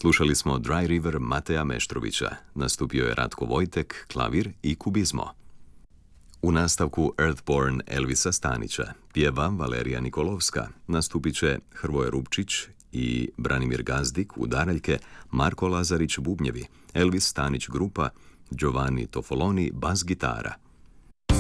Slušali smo Dry River Mateja Meštrovića, nastupio je Ratko Vojtek, klavir i kubizmo. U nastavku Earthborn Elvisa Stanića pjeva Valerija Nikolovska, nastupit će Hrvoje Rupčić i Branimir Gazdik udaraljke, Marko Lazarić bubnjevi, Elvis Stanić grupa, Giovanni Tofoloni bas gitara.